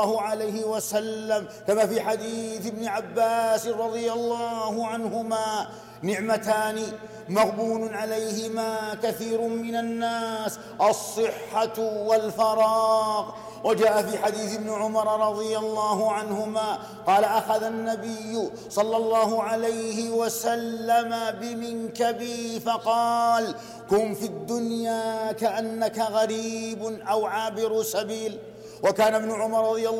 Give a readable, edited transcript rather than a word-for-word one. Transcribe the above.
الله عليه وسلم، كما في حديث ابن عباس رضي الله عنهما: نعمتان مغبون عليهما كثير من الناس: الصحة والفراغ. وجاء في حديث ابن عمر رضي الله عنهما قال: أخذ النبي صلى الله عليه وسلم بمنكبي فقال: كن في الدنيا كأنك غريب أو عابر سبيل. وكان ابن عمر رضي الله